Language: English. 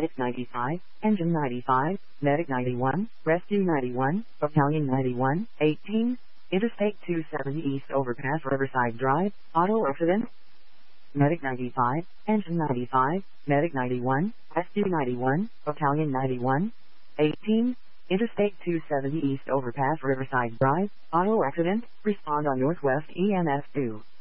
Medic 95, Engine 95, Medic 91, Rescue 91, Battalion 91, 18, Interstate 270 East Overpass Riverside Drive, Auto Accident. Medic 95, Engine 95, Medic 91, Rescue 91, Battalion 91, 18, Interstate 270 East Overpass Riverside Drive, Auto Accident, respond on Northwest EMS 2.